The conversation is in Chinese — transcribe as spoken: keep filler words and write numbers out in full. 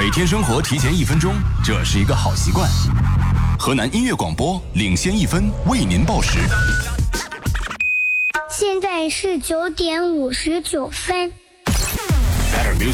每天生活提前一分钟，这是一个好习惯。河南音乐广播领先一分，为您报时。 现在是九点五十九分。